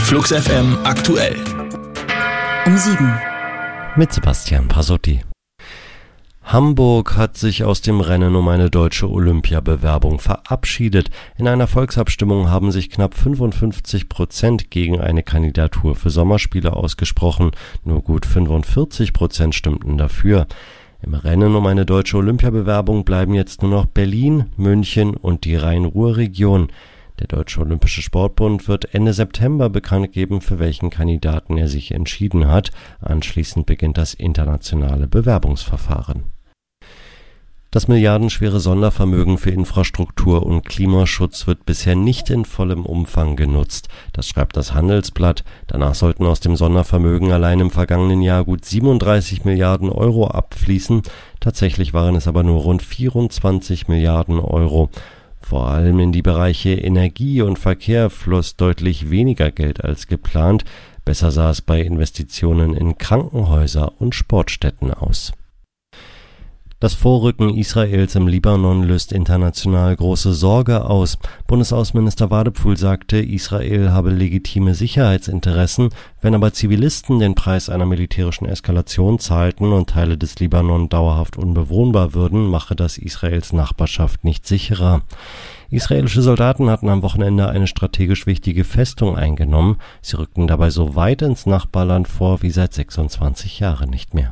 Flux FM aktuell. Um 7. Mit Sebastian Pasotti. Hamburg hat sich aus dem Rennen um eine deutsche Olympiabewerbung verabschiedet. In einer Volksabstimmung haben sich knapp 55% gegen eine Kandidatur für Sommerspiele ausgesprochen. Nur gut 45% stimmten dafür. Im Rennen um eine deutsche Olympiabewerbung bleiben jetzt nur noch Berlin, München und die Rhein-Ruhr-Region. Der Deutsche Olympische Sportbund wird Ende September bekannt geben, für welchen Kandidaten er sich entschieden hat. Anschließend beginnt das internationale Bewerbungsverfahren. Das milliardenschwere Sondervermögen für Infrastruktur und Klimaschutz wird bisher nicht in vollem Umfang genutzt. Das schreibt das Handelsblatt. Danach sollten aus dem Sondervermögen allein im vergangenen Jahr gut 37 Milliarden Euro abfließen. Tatsächlich waren es aber nur rund 24 Milliarden Euro. Vor allem in die Bereiche Energie und Verkehr floss deutlich weniger Geld als geplant. Besser sah es bei Investitionen in Krankenhäuser und Sportstätten aus. Das Vorrücken Israels im Libanon löst international große Sorge aus. Bundesaußenminister Wadephul sagte, Israel habe legitime Sicherheitsinteressen. Wenn aber Zivilisten den Preis einer militärischen Eskalation zahlten und Teile des Libanon dauerhaft unbewohnbar würden, mache das Israels Nachbarschaft nicht sicherer. Israelische Soldaten hatten am Wochenende eine strategisch wichtige Festung eingenommen. Sie rückten dabei so weit ins Nachbarland vor wie seit 26 Jahren nicht mehr.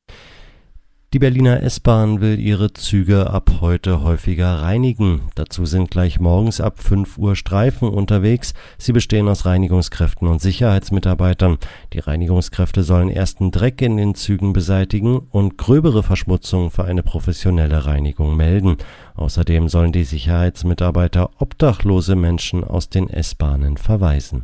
Die Berliner S-Bahn will ihre Züge ab heute häufiger reinigen. Dazu sind gleich morgens ab 5 Uhr Streifen unterwegs. Sie bestehen aus Reinigungskräften und Sicherheitsmitarbeitern. Die Reinigungskräfte sollen ersten Dreck in den Zügen beseitigen und gröbere Verschmutzung für eine professionelle Reinigung melden. Außerdem sollen die Sicherheitsmitarbeiter obdachlose Menschen aus den S-Bahnen verweisen.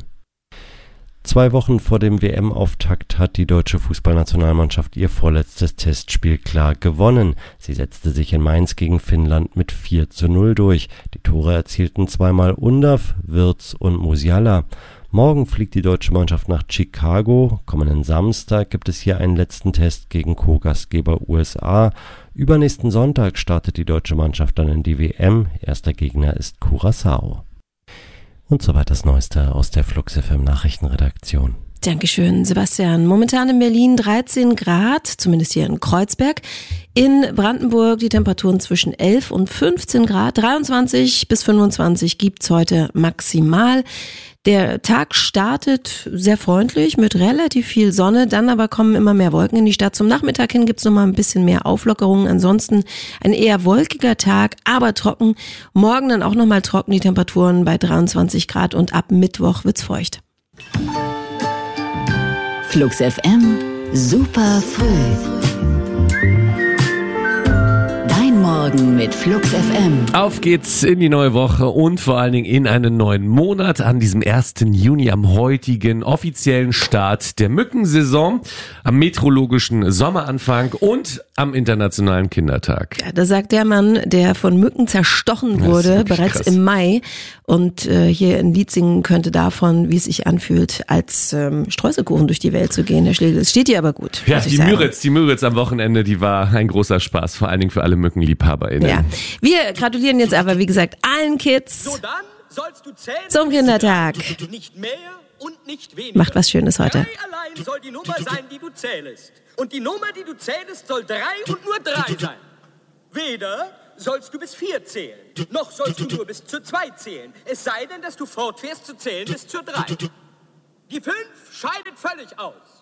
2 Wochen vor dem WM-Auftakt hat die deutsche Fußballnationalmannschaft ihr vorletztes Testspiel klar gewonnen. Sie setzte sich in Mainz gegen Finnland mit 4:0 durch. Die Tore erzielten zweimal Undav, Wirtz und Musiala. Morgen fliegt die deutsche Mannschaft nach Chicago. Kommenden Samstag gibt es hier einen letzten Test gegen Co-Gastgeber USA. Übernächsten Sonntag startet die deutsche Mannschaft dann in die WM. Erster Gegner ist Curaçao. Und soweit das Neueste aus der Flux FM Nachrichtenredaktion. Dankeschön, Sebastian. Momentan in Berlin 13 Grad, zumindest hier in Kreuzberg. In Brandenburg die Temperaturen zwischen 11 und 15 Grad. 23 bis 25 gibt's heute maximal. Der Tag startet sehr freundlich mit relativ viel Sonne, dann aber kommen immer mehr Wolken in die Stadt. Zum Nachmittag hin gibt's nochmal ein bisschen mehr Auflockerungen. Ansonsten ein eher wolkiger Tag, aber trocken. Morgen dann auch nochmal trocken, die Temperaturen bei 23 Grad und ab Mittwoch wird's feucht. Flux FM, super früh. Morgen mit Flux FM. Auf geht's in die neue Woche und vor allen Dingen in einen neuen Monat an diesem 1. Juni, am heutigen offiziellen Start der Mückensaison, am meteorologischen Sommeranfang und am Internationalen Kindertag. Ja, das sagt der Mann, der von Mücken zerstochen wurde, bereits krass. Im Mai. Und hier in Lietzingen könnte davon, wie es sich anfühlt, als Streuselkuchen durch die Welt zu gehen, Herr Schlegel. Es steht dir aber gut. Ja, die Müritz am Wochenende, die war ein großer Spaß, vor allen Dingen für alle MückenliebhaberInnen. Ja. Wir gratulieren jetzt aber, wie gesagt, allen Kids zum Kindertag. Nicht mehr und nicht weniger. Macht was Schönes heute. 3 allein soll die Nummer sein, die du zählst. Und die Nummer, die du zählst, soll 3 und nur 3 sein. Weder sollst du bis 4 zählen, noch sollst du nur bis zur 2 zählen. Es sei denn, dass du fortfährst zu zählen bis zur 3. Die 5 scheidet völlig aus.